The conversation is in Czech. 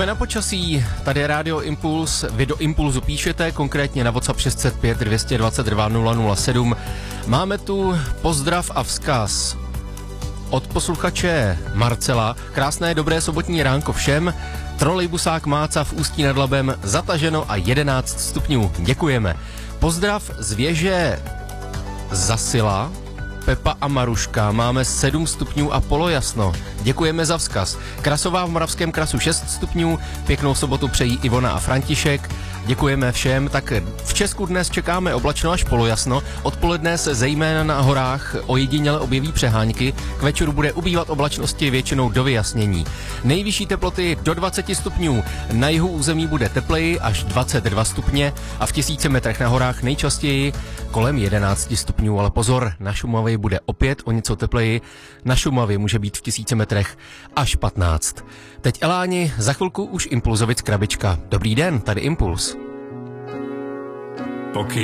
Jsme na počasí, tady je Radio Impuls, vy do Impulzu píšete, konkrétně na WhatsApp 605 222 007. Máme tu pozdrav a vzkaz od posluchače Marcela. Krásné, dobré sobotní ránko všem. Trolejbusák Máca v Ústí nad Labem zataženo a 11 stupňů. Děkujeme. Pozdrav z věže Zasila. Pepa a Maruška, máme 7 stupňů a polojasno. Děkujeme za vzkaz. Krasová v Moravském Krasu 6 stupňů, pěknou sobotu přejí Ivona a František. Děkujeme všem. Tak v Česku dnes čekáme oblačno až polojasno. Odpoledne se zejména na horách ojediněle objeví přehánky. K večeru bude ubývat oblačnosti většinou do vyjasnění. Nejvyšší teploty do 20 stupňů. Na jihu území bude tepleji až 22 stupně a v 1000 metrech na horách nejčastěji kolem 11 stupňů. Ale pozor, na Šumavě bude opět o něco tepleji. Na Šumavě může být v 1000 metrech až 15. Teď Eláni, za chvilku už Impulzovic krabička. Dobrý den, tady Impuls.